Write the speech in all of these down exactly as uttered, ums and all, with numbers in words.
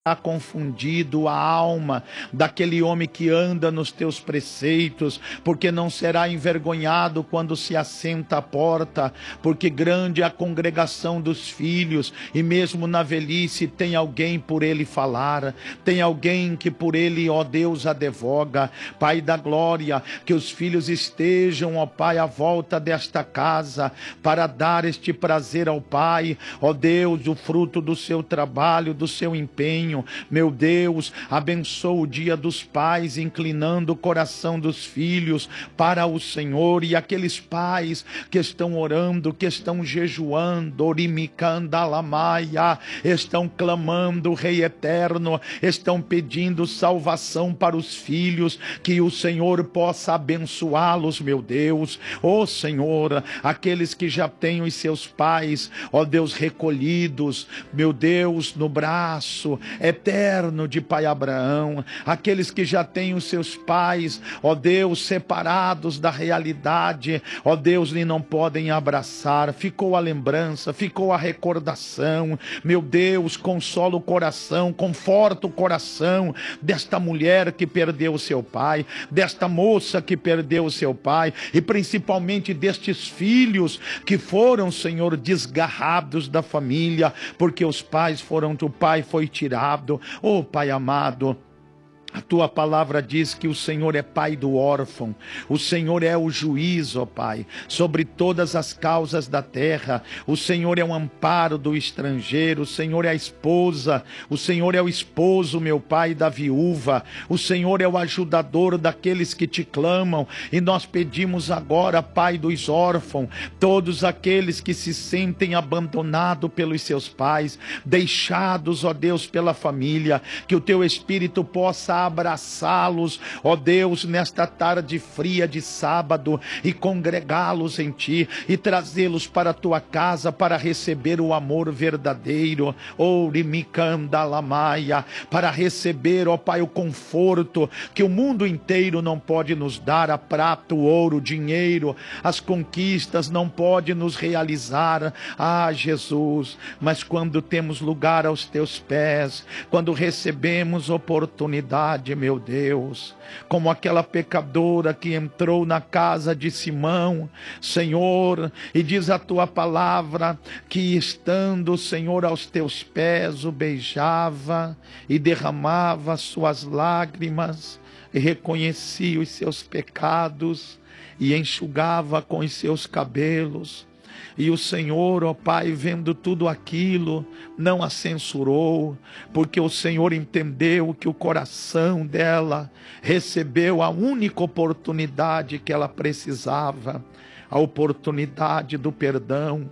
confundido a alma daquele homem que anda nos teus preceitos, porque não será envergonhado quando se assenta à porta, porque grande é a congregação dos filhos, e mesmo na velhice tem alguém por ele falar, tem alguém que por ele, ó Deus, advoga. Pai da glória, que os filhos estejam, ó Pai, à volta desta casa, para dar este prazer ao Pai, ó Deus, o fruto do seu trabalho, do seu empenho. Meu Deus, abençoa o dia dos pais, inclinando o coração dos filhos para o Senhor, e aqueles pais que estão orando, que estão jejuando, orimicandalamaia, estão clamando, Rei eterno, estão pedindo salvação para os filhos, que o Senhor possa abençoá-los, meu Deus. Ó Senhor, aqueles que já têm os seus pais, ó Deus, recolhidos, meu Deus, no braço eterno de Pai Abraão, aqueles que já têm os seus pais, ó Deus, separados da realidade, ó Deus, e não podem abraçar, ficou a lembrança, ficou a recordação, meu Deus, consola o coração, conforta o coração desta mulher que perdeu o seu pai, desta moça que perdeu o seu pai, e principalmente destes filhos que foram, Senhor, desgarrados da família, porque os pais foram, o pai foi tirado. Oh Pai amado, a tua palavra diz que o Senhor é pai do órfão, o Senhor é o juiz, ó Pai, sobre todas as causas da terra, o Senhor é um amparo do estrangeiro, o Senhor é a esposa, o Senhor é o esposo, meu Pai, da viúva, o Senhor é o ajudador daqueles que te clamam, e nós pedimos agora, Pai dos órfãos, todos aqueles que se sentem abandonados pelos seus pais, deixados, ó Deus, pela família, que o teu Espírito possa abraçá-los, ó Deus, nesta tarde fria de sábado, e congregá-los em ti, e trazê-los para a tua casa, para receber o amor verdadeiro, oh, rimicandalamaia, para receber, ó Pai, o conforto que o mundo inteiro não pode nos dar, a prata, o ouro, o dinheiro, as conquistas não pode nos realizar, ah, Jesus, mas quando temos lugar aos teus pés, quando recebemos oportunidade, meu Deus, como aquela pecadora que entrou na casa de Simão, Senhor, e diz a tua palavra que estando, Senhor, aos teus pés, o beijava e derramava suas lágrimas, e reconhecia os seus pecados e enxugava com os seus cabelos. E o Senhor, ó Pai, vendo tudo aquilo, não a censurou, porque o Senhor entendeu que o coração dela recebeu a única oportunidade que ela precisava, a oportunidade do perdão,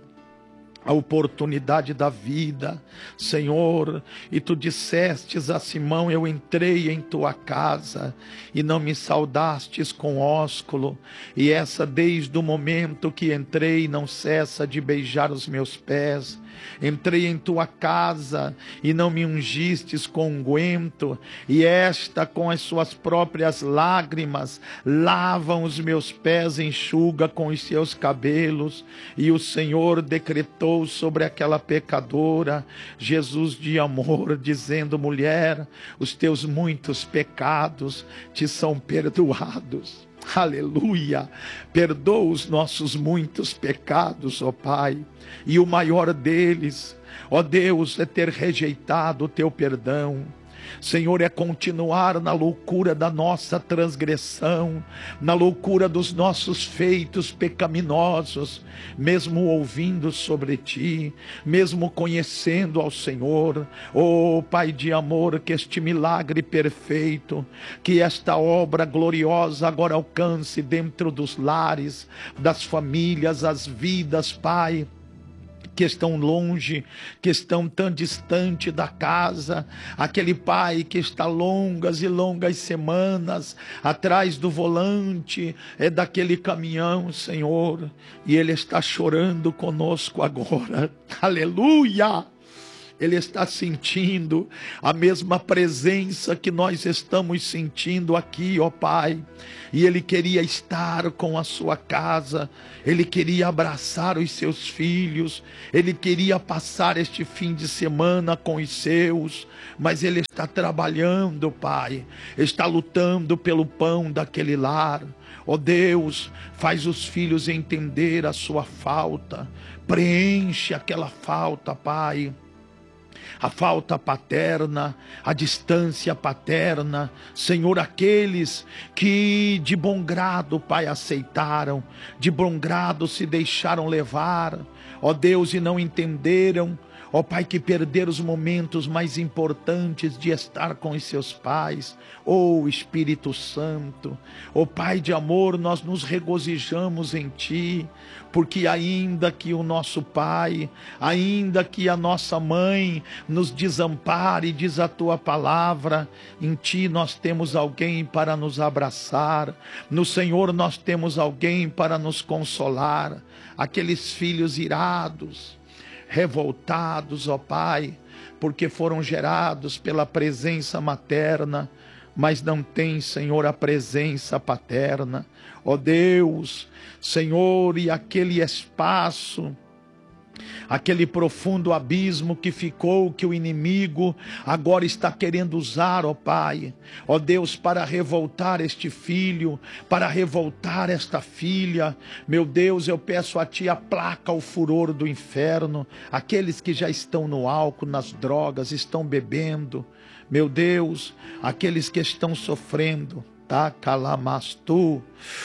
a oportunidade da vida, Senhor. E tu dissestes a Simão: eu entrei em tua casa e não me saudastes com ósculo, e essa desde o momento que entrei não cessa de beijar os meus pés. Entrei em tua casa e não me ungistes com unguento, e esta com as suas próprias lágrimas lavam os meus pés, enxuga com os seus cabelos. E o Senhor decretou sobre aquela pecadora Jesus de amor, dizendo: mulher, os teus muitos pecados te são perdoados. Aleluia, perdoa os nossos muitos pecados, ó Pai, e o maior deles, ó Deus, é ter rejeitado o teu perdão. Senhor, é continuar na loucura da nossa transgressão, na loucura dos nossos feitos pecaminosos, mesmo ouvindo sobre ti, mesmo conhecendo ao Senhor. Oh Pai de amor, que este milagre perfeito, que esta obra gloriosa agora alcance dentro dos lares, das famílias, as vidas, Pai, que estão longe, que estão tão distante da casa, aquele pai que está longas e longas semanas atrás do volante é daquele caminhão, Senhor, e ele está chorando conosco agora. Aleluia! Ele está sentindo a mesma presença que nós estamos sentindo aqui, ó Pai. E Ele queria estar com a sua casa, Ele queria abraçar os seus filhos, Ele queria passar este fim de semana com os seus, mas Ele está trabalhando, Pai, está lutando pelo pão daquele lar. Ó Deus, faz os filhos entender a sua falta, preenche aquela falta, Pai. A falta paterna, a distância paterna, Senhor, aqueles que de bom grado, Pai, aceitaram, de bom grado se deixaram levar, ó Deus, e não entenderam, ó Pai, que perderam os momentos mais importantes de estar com os seus pais. Ó Espírito Santo, ó Pai de amor, nós nos regozijamos em Ti, porque ainda que o nosso pai, ainda que a nossa mãe nos desampare, diz a Tua palavra, em Ti nós temos alguém para nos abraçar, no Senhor nós temos alguém para nos consolar. Aqueles filhos irados, revoltados, ó Pai, porque foram gerados pela presença materna, mas não tem, Senhor, a presença paterna. Ó Deus, Senhor, e aquele espaço, aquele profundo abismo que ficou, que o inimigo agora está querendo usar, ó Pai, ó Deus, para revoltar este filho, para revoltar esta filha. Meu Deus, eu peço a Ti, aplaca o furor do inferno, aqueles que já estão no álcool, nas drogas, estão bebendo, meu Deus, aqueles que estão sofrendo, Takalamastu,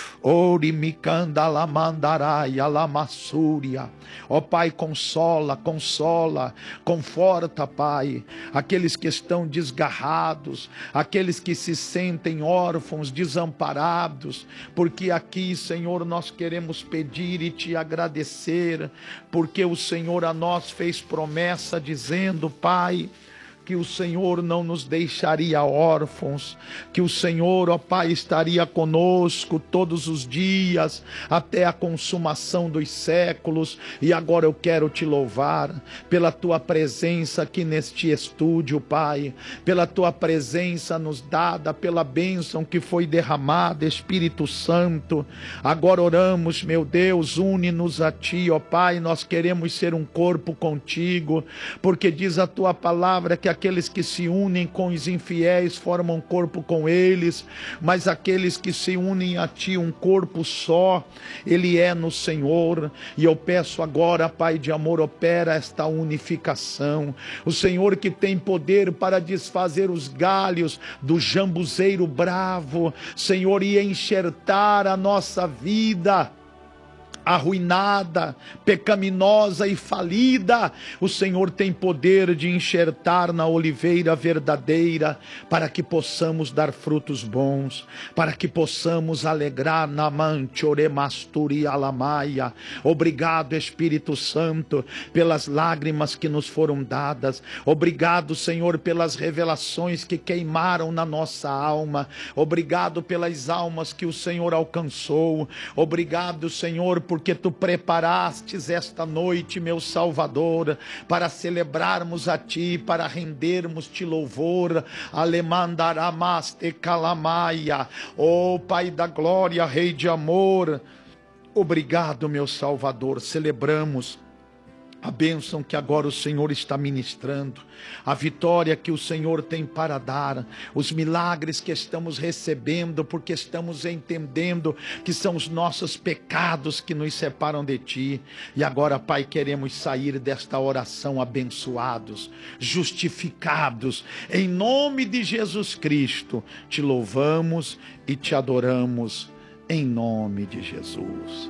Orimikandalamandarai, Alamassúria. Ó Pai, consola, consola, conforta, Pai, aqueles que estão desgarrados, aqueles que se sentem órfãos, desamparados, porque aqui, Senhor, nós queremos pedir e Te agradecer, porque o Senhor a nós fez promessa dizendo, Pai, que o Senhor não nos deixaria órfãos, que o Senhor, ó Pai, estaria conosco todos os dias, até a consumação dos séculos. E agora eu quero Te louvar pela Tua presença aqui neste estúdio, Pai, pela Tua presença nos dada, pela bênção que foi derramada, Espírito Santo. Agora oramos, meu Deus, une-nos a Ti, ó Pai, nós queremos ser um corpo contigo, porque diz a Tua palavra que aqueles que se unem com os infiéis formam corpo com eles, mas aqueles que se unem a Ti, um corpo só, Ele é no Senhor. E eu peço agora, Pai de amor, opera esta unificação. O Senhor que tem poder para desfazer os galhos do jambuzeiro bravo, Senhor, e enxertar a nossa vida arruinada, pecaminosa e falida, o Senhor tem poder de enxertar na oliveira verdadeira, para que possamos dar frutos bons, para que possamos alegrar na mante oremasturi alamaia. Obrigado, Espírito Santo, pelas lágrimas que nos foram dadas. Obrigado, Senhor, pelas revelações que queimaram na nossa alma. Obrigado pelas almas que o Senhor alcançou. Obrigado, Senhor, por porque Tu preparastes esta noite, meu Salvador, para celebrarmos a Ti, para rendermos-Te louvor. Alemandaramaste calamaia, ó Pai da glória, Rei de amor, obrigado, meu Salvador. Celebramos a bênção que agora o Senhor está ministrando, a vitória que o Senhor tem para dar, os milagres que estamos recebendo, porque estamos entendendo que são os nossos pecados que nos separam de Ti. E agora, Pai, queremos sair desta oração abençoados, justificados, em nome de Jesus Cristo. Te louvamos e Te adoramos, em nome de Jesus.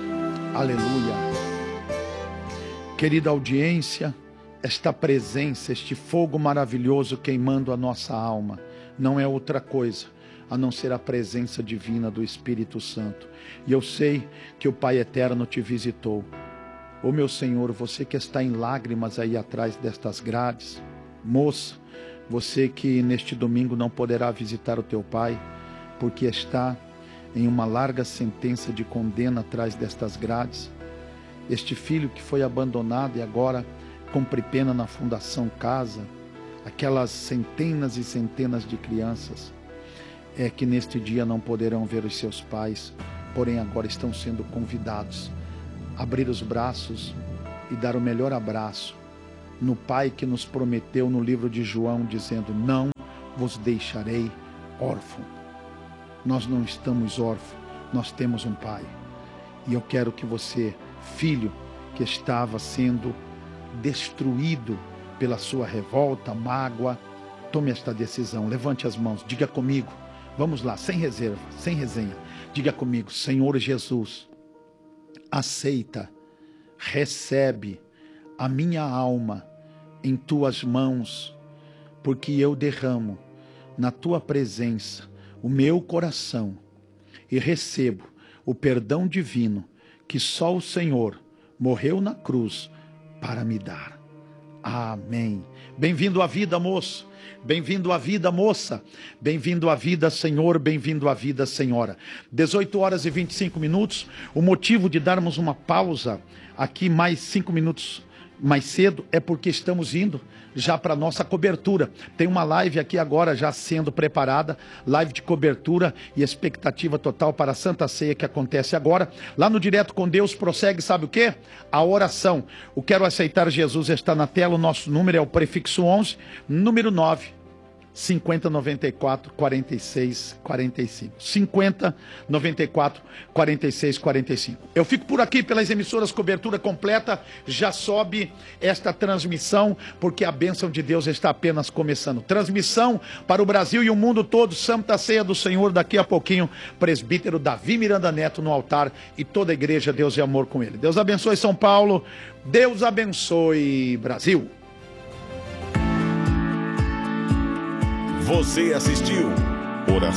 Aleluia. Querida audiência, esta presença, este fogo maravilhoso queimando a nossa alma, não é outra coisa a não ser a presença divina do Espírito Santo. E eu sei que o Pai Eterno te visitou. Ô meu Senhor, você que está em lágrimas aí atrás destas grades, moça, você que neste domingo não poderá visitar o teu pai, porque está em uma larga sentença de condena atrás destas grades, este filho que foi abandonado e agora Cumpre Pena na Fundação Casa, aquelas centenas e centenas de crianças é que neste dia não poderão ver os seus pais, porém agora estão sendo convidados a abrir os braços e dar o melhor abraço no Pai que nos prometeu no livro de João, dizendo: não vos deixarei órfão. Nós não estamos órfãos, nós temos um Pai. E eu quero que você, filho que estava sendo destruído pela sua revolta, mágoa, tome esta decisão. Levante as mãos, diga comigo. Vamos lá, sem reserva, sem resenha. Diga comigo: Senhor Jesus, aceita, recebe a minha alma em tuas mãos, porque eu derramo na tua presença o meu coração e recebo o perdão divino que só o Senhor morreu na cruz para me dar. Amém. Bem-vindo à vida, moço. Bem-vindo à vida, moça. Bem-vindo à vida, Senhor. Bem-vindo à vida, Senhora. dezoito horas e vinte e cinco minutos. O motivo de darmos uma pausa aqui mais cinco minutos mais cedo é porque estamos indo já para nossa cobertura. Tem uma live aqui agora já sendo preparada, live de cobertura e expectativa total para a Santa Ceia que acontece agora. Lá no Direto com Deus prossegue, sabe o quê? A oração. O Quero Aceitar Jesus está na tela, o nosso número é o prefixo onze, número nove. cinquenta, noventa e quatro, quarenta e seis, quarenta e cinco. cinquenta, noventa e quatro, quarenta e seis, quarenta e cinco. Eu fico por aqui pelas emissoras, cobertura completa. Já sobe esta transmissão, porque a bênção de Deus está apenas começando. Transmissão para o Brasil e o mundo todo. Santa Ceia do Senhor, daqui a pouquinho. Presbítero Davi Miranda Neto no altar e toda a igreja, Deus e amor com ele. Deus abençoe São Paulo. Deus abençoe Brasil. Você assistiu